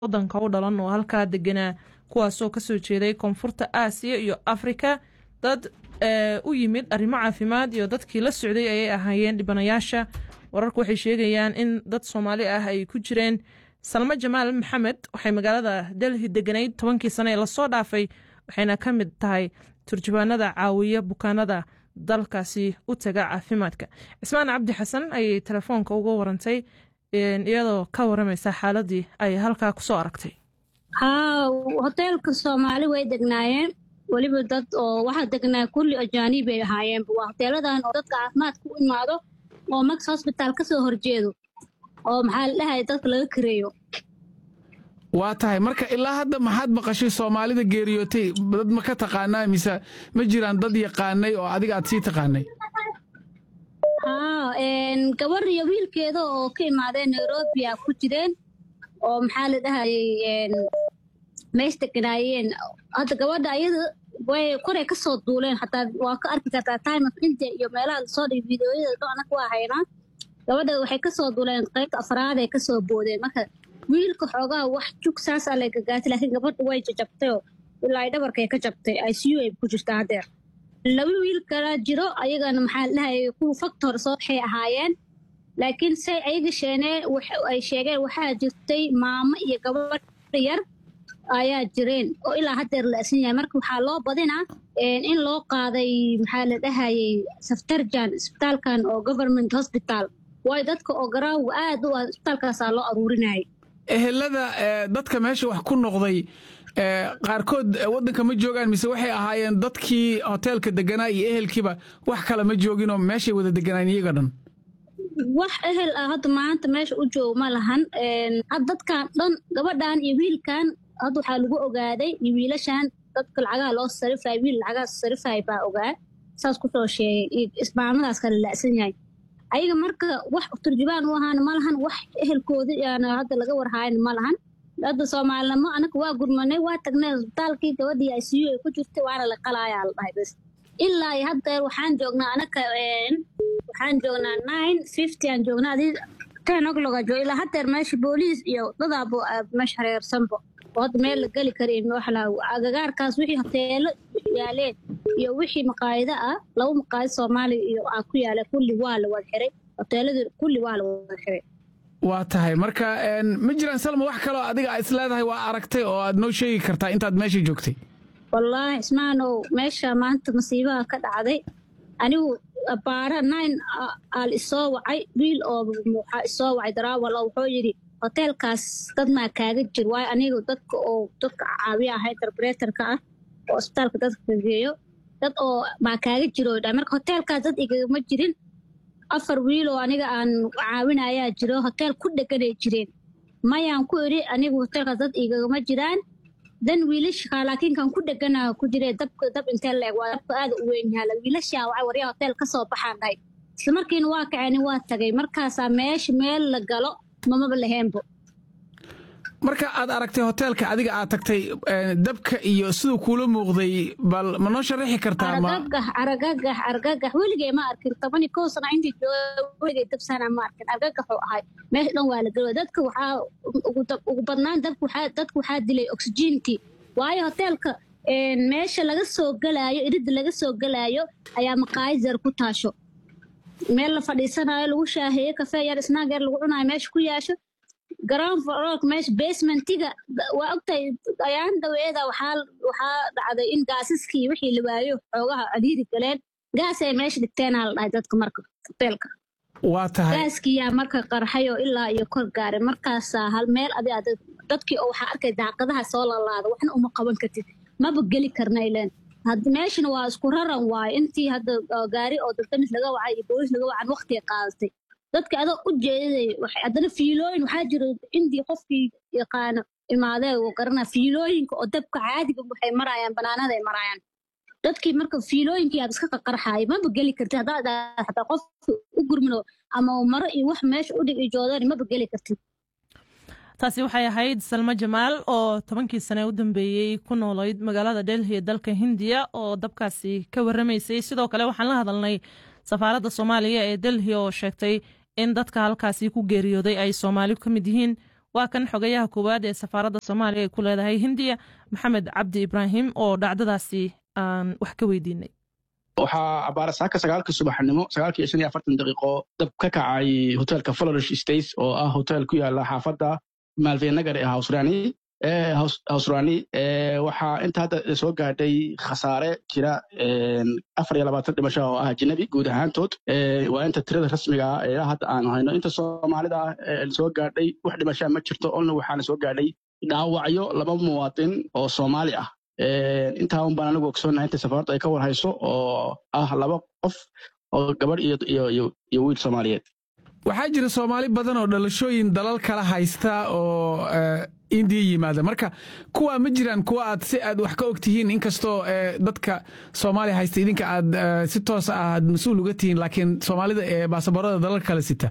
wadanka u dhalan oo halkaa deganaa kuwaasoo kasoo jeeday koonfurta aasiya iyo afrika dad u yimid arrimo caafimaad iyo dadkii la socday ayay ahaayeen dhibanayaasha. wararku waxay sheegayaan in dad Soomaali ah ay ku jireen. Salma Jamaal Maxamed waxay magaalada Delhi deganayd 10 sano ee la soo dhaafay waxayna ka mid tahay turjubaanada caawiya bukaanada dalkaasi u taga caafimaadka. Ismaan Cabdi Xasan ayay telefoonka uga warantay iyadoo ka waramaysa xaaladii ay halkaa ku soo aragtay. hoteelka Soomaali way degnaayeen waliba dad oo waxa degnaa kulli ajaanib ay ahaayeen waa hoteeladan oo dadka caafimaadka u imaado oo Max Hospital ka soo horjeedo oo maxaa la dhahay dadka laga kireeyo. waa tahay marka ilaa hadda maxaad maqashay Soomaalida geeriyootay dad ma ka taqaanaa mise ma jiraan dad yaqaanay oo adiga aad sii taqaanay? gabar iyo wiilkeeda oo ka imaadeen Nairobi ku jireen oo maxaa la dhahay meeshta ganaayeen hadda gabadha ayada way koray ka soo duuleen hataa waa ka arki kartaa time of India iyo meelaha soo dhig fiidiyoyada doona ku haynaa gabadha waxay ka soo duuleen qaybta afraad ay ka soo boodeen marka wiilka xoogaa wax jug saas ah laga gaatay laakiin gabadha way jabtay ilaa dhabarkay ka jabtay ICU ay ku jirtaa hadeer. laba wiil kala jiro ayagana maxaa la dhahay ku factor soo xay ahaayeen laakiin say ayaga ay sheegeen waxaa jirtay maamo iyo gabadh yar ayaa jireen oo ilaa hadeer la asin yahay marka waxaa loo badinaa in loo qaaday maxaa la dhahay Saftarjan isbitaalkan oo government hospital way dadka oo garaaw aad u isbitaalkaas loo aruurinay. ehelada dadka meesha wax ku noqday qaarkood wadanka ma joogaan mise waxay ahaayeen dadkii hoteelka deganaa iyo ehelkiiba wax kale ma joogin oo meeshay wada deganaan iyaga dhan? wax ehel ah hadda maanta meesha u joogo ma lahan dadkan dhan gabadhan iyo wiilkan hadda waxaa lagu ogaaday wiilashan dadka lacagaha loo sarifay wiil lacagaha sarifay baa ogaa saas ku soo sheegay ismaamadaas kala laasan yahay ayaga marka wax turjubaan u ahaan ma lahan wax ehelkooda yaana hadda laga warhayn ma lahan hadda Soomaalnimo anaga waa gurmanay waa tagnay isbitaalkii gabadhii ICU ay ku jirtay waana la qalaayaa la dhahay bas ilaa hadda waxaan joognaa anaga waxaan joognaa 9:50 aan joognaa 10 o'clock ilaa hadda meesha booliis iyo dadaabo meesha reersanbo wad meel la gali karin waxa la agagaarkaas wixii hoteelo yaaleen iyo wixii maqaayada ah laba maqaayad Soomaali iyo ku yaala kulli waa la wada xiray hoteelada kulli waa la wada xiray. waa tahay marka ma jiraan Salma wax kale oo adiga is leedahay waa aragtay oo aad noo sheegi kartaa intaad meesha joogtay? wallahi ismaano meesha maanta masiibaha ka dhacday anigu baara 9 al soo wacay wiil oo waxa soo wacay darawal wuxuu yiri hoteelkaas dad ma kaaga jir way anigu dadka caawiya ahay interpreter-ka ah oo isbitaalka dadka geeyo dad oo ma kaaga jiro marka hoteelkaas dad igama jirin afar wiil oo aniga aan caawinaya jiro hotel ku dhaganay jireen mayaan ku iri anigu hoteelkaas dad igama jiraan dan wiilish laakiin kan ku dhaganaa ku jiray dab inta leeg waa aad u weyn yahay wiilasha waxa wariya hotel ka soo baxaanay isla markiina waa kacani waa tagay markaas meel la galo mama lahaynbo. marka aad aragtay hoteelka adiga aad tagtay dabka iyo sidoo kula muuqday bal ma noo sharaxi kartaa ma argagax weligay ma arkin 11 sano intii weligay dabsana ma arkin argagax oo ahay meesha dhan waa la galay dadka waxa ugu badnaan dadku waxa dilay oxygen-tii waayo hoteelka meesha laga soo galaayo irid laga soo galaayo ayaa maqaayad ku taasho meel la fadhiisanayo lagu shaaheeyo kafee yar snack yar lagu cunayo meesha ku yaasho ground floor meesha basement-iga waa ogtay ayaan dhaweeda waxa dhacday in gaasaskii wixii la waayo xoogaha cadiiri galeen gaas ay meesha dhigteen la dhahay dadka marka hoteelka waa tahay gaaskii yaa marka qarxayo ilaa iyo kor gaaray markaas hal meel dadkii oo waxa arkay daaqadaha soo laalaada waxna uma qaban kartid maba geli karna ileen hadda meeshana waa isku raran waay intii hadda gaari oo dadkamis laga wacay iyo booliis laga wacan waqti qaadatay dadka adoo u jeeday waxay adana fiilooyin waxa jira indii qofkii yaqaan imaadee oo qarna fiilooyinka oo dabka caadiga waxay marayaan banaanada ay marayaan dadkii marka fiilooyinkii aad iska qarxaay maba geli kartid hadda qof u gurmino ama maro iyo wax meesha u dhig joodari maba geli kartid. taasi waxay ahayd Salma Jamaal oo 10 sano u dambeeyay ku noolayd magaalada Delhi ee dalka Hindiya oo dabkaasi ka waramaysay. sidoo kale waxaan la hadalnay safaaradda Soomaaliya ee Delhi oo sheegtay in dadka halkaasi ku geeriyooday ay Soomaali ka mid yihiin waa kan xogayaha koowaad ee safaaradda soomaaliya ay ku leedahay hindiya maxamed cabdi ibraahim oo dhacdadaasi aan wax ka weydiinay. waxaa abaara saaka 9 subaxnimo 9:45 daqiiqo dab ka kacay hotelka Flourish Estates oo ah hotel ku yaala xaafadda Malviya Nagar ee Hawsraani waxaa inta hadda soo gaadhay khasaare jira 24 dhimasho oo ah ajnabi guud ahaantood waa inta tirada rasmiga ah ee hadda aan hayno inta Soomaalida soo gaadhay wax dhimasho ma jirto oo waxaana soo gaadhay dhaawacyo 2 muwaadin oo Soomaali ah inta baan anagu ogsoonahay inta safarta ay ka war hayso oo ah 2 qof oo gabadh iyo wiil Soomaaliyeed. waxaa jira Soomaali badan oo dhalashooyin dalal kala haysta oo India yimaada marka kuwa ma jiraan kuwa aad si aad wax ka ogtihiin inkastoo dadka Soomaali haysta idinka aad si toos ah aad mas'uul uga tihiin laakiin Soomaalida ee baasaboorada dalal kala sita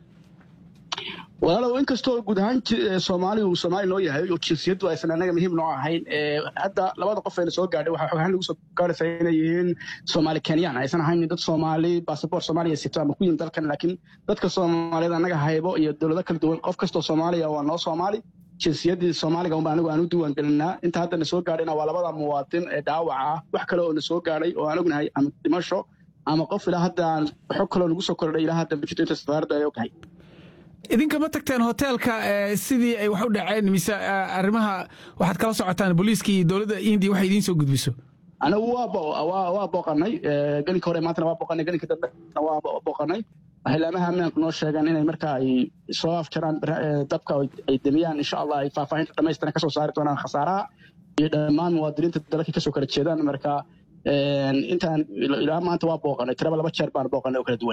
walaalow inkastoo guud ahaan Soomaali loo yahay oo jinsiyadu aysan anaga muhiim noo ahayn hadda 2 qof ee soo gaadhay waxa xogahan lagu soo gaadhay inay yihiin Soomaali Kenyan aysan ahayn dad Soomaali baasaboor Soomaaliya sita ama ku yimid dalkan laakiin dadka Soomaalida anaga haybo iyo dawlado kala duwan qof kasto Soomaaliya waa noo Soomaali jinsiyadii Soomaaliga anagu aan u diiwaan galinaa inta hadda soo gaadhayna waa 2 muwaadin ee dhaawaca wax kale oo soo gaadhay oo aan ognahay ama dhimasho ama qof ilaa hadda xog kale oo lagu soo kordhay ilaa hadda bijinta safarada ay ogtahay. idinka ma tagteen hotelka sidii ay wax u dhaceen mise arrimaha waxaad kala socotaan booliiska iyo dawladda India waxay idin soo gudbiso? anagu waa booqanay galinka hore maanta waa booqanay galinka dambe waa booqanay hay'adaha ammaanka noo sheegan inay marka ay soo afjaraan dabka ay damiyaan insha Allah ay faahfaahinta dhameystiran ka soo saari doonaan khasaaraha iyo dhammaan muwaadiniinta dalka ka soo kala jeedaan marka intaan ilaa maanta waa booqanay tiraba 2 jeer baan booqanay oo kala duwan.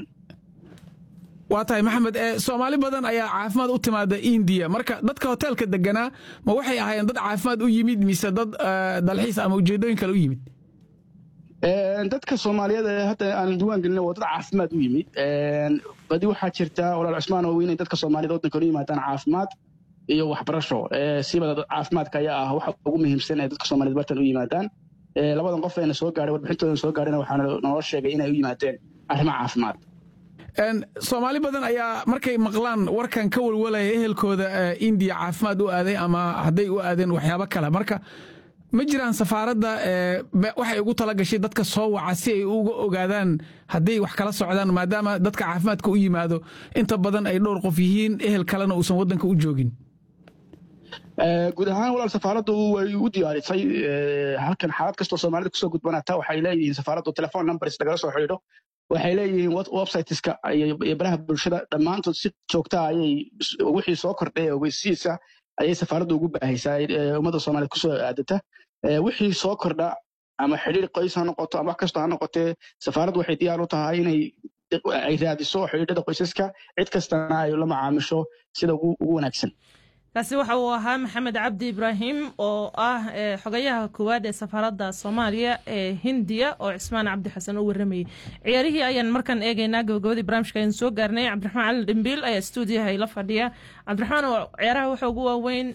waa tahay maxamed Soomaali badan ayaa caafimaad u timaada India marka dadka hotelka deganaa ma waxay ahaayeen dad caafimaad u yimid mise dad dalxiis ama ujeedooyin kale u yimid? dadka Soomaaliyeed hadda aan diiwaan gelin waa dad caafimaad u yimid badi waxaa jirta walaal Cusmaan oo weyn dadka Soomaaliyeed waddanka u yimaadaan caafimaad iyo waxbarasho sibada caafimaadka ayaa ah waxa ugu muhiimsan ee dadka Soomaaliyeed bartan u yimaadaan 2 qof ee soo gaadhay warbixintooda soo gaadhayna waxaana noo sheegay inay u yimaadeen arrimo caafimaad. Soomaali badan ayaa markay maqlaan warkan ka walwalaya ehelkooda India caafimaad u aaday ama haday u aadeen waxyaabo kale marka ma jiraan safaaradda waxay ugu tala gashay dadka soo waca si ay uga ogaadaan haday wax kala socdaan maadaama dadka caafimaadka u yimaado inta badan ay dhowr qof yihiin ehel kalena uusan wadanka u joogin. guud ahaan walaal safaaraddu way u diyaarisay halkan xaalad kastoo Soomaalida ku soo gudbanaata waxay leeyihiin safaaraddu telephone numbers laga soo xiriiro waxay leeyihiin websiteska iyo baraha bulshada dhammaantood si joogta ayay wixii soo kordhay ogeysiisa ayay safaaraddu ugu baahaysaa ummadda Soomaaliyeed ku soo aadata wixii soo kordha ama xiriir qoys ha noqoto ama wax kasta ha noqotee safaaraddu waxay diyaar u tahay inay ay raadiso xiriirada qoysaska cid kastana ay la macaamisho sida ugu wanaagsan. kaasi waxa uu ahaa maxamed cabdi ibraahim oo ah xogayaha koowaad ee safaaradda Soomaaliya ee Hindiya oo Cismaan Cabdi Xasan u waramayay. ciyaarihii ayaan markan eegaynaa gabagabadii barnaamijka aan soo gaarnay. Cabdiraxmaan Cali Dhimbil ayaa stuudiyaha ila fadhiya. Cabdiraxmaan oo ciyaaraha waxa ugu waaweyn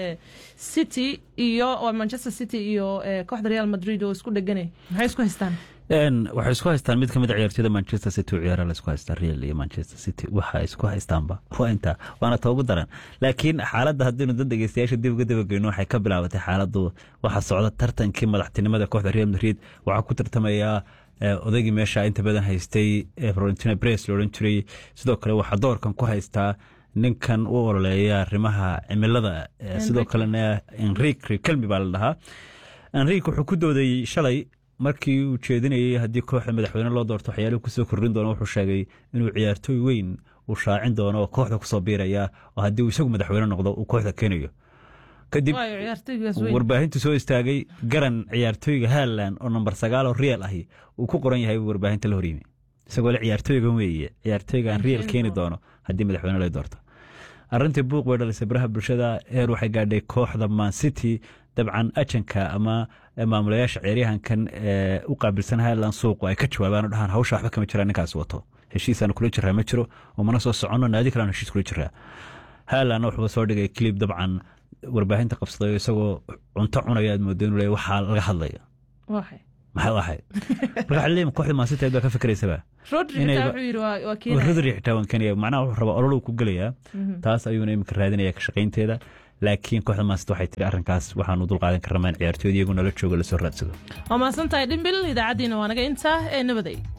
City iyo Manchester City iyo kooxda Real Madrid oo isku dhaganay maxay isku haystaan? waxay isku haystaan mid kamid ciyaartoyda Manchester City oo ciyaaraha la isku haystaa Real iyo Manchester City waxa isku haystaanba waa inta waana toogu daran laakiin xaaladda hadii dad dhageystayaasha dib uga dabageyno waxay ka bilaabatay xaaladdu waxa socda tartankii madaxtinimada kooxda Real Madrid waxa ku tartamaya odaygii meesha inta badan haystay Florentino Perez loo oran jiray sidoo kale waxa doorkan ku haystaa ninkan u ololeeya arrimaha cimilada sidoo kalena Enrique Kelmi baa la dhahaa. Enrique wuxuu ku dooday shalay markii uu jeedinayay hadii kooxda madaxweyne loo doorto waxyaalo ku soo kordhin doono wuxuu sheegay inuu ciyaartoy weyn uu shaacin doono kooxda ku soo biiraya oo hadii uu isagu madaxweyne noqdo uu kooxda keenayo kadib warbaahintu soo istaagay garan ciyaartoyga Haaland oo number 9 oo Real ahi uu ku qoran yahay warbaahinta la horiyay isagoo la ciyaartoyga weeye ciyaartoyga Real keeni doono hadii madaxweyne loo doorto. arrintii buuq way dhalisay baraha bulshada heer waxay gaadhay kooxda Man City dabcan ajanka ama maamulayaasha ciyaaryahankan u qaabilsan Haaland suuq ay ka jawaabaan oo dhahan hawsha waxba kama jiraan ninkaas wato heshiisana kula jiraa ma jiro oo mana soo socono naadi kale heshiis kula jiraa. Haaland wuxuu soo dhigay clip dabcan warbaahinta qabsaday isagoo cunto cunaya moodeen waxa laga hadlayo maxay ahayd marka xilliin kooxda Man City baa ka fikiraysaba Rodri xitaa waan keenaya macnaha wuxuu rabaa olol ku galayaa taas ayuuna imika raadinaya ka shaqaynteeda laakiin kooxda Man City waxay tiri arrinkaas waxaan u dul qaadan karnaa ciyaartooyda iyaguna la jooga la soo raadsado waa maasantahay dhimbil idaacadiina waa naga intaa ee nabaday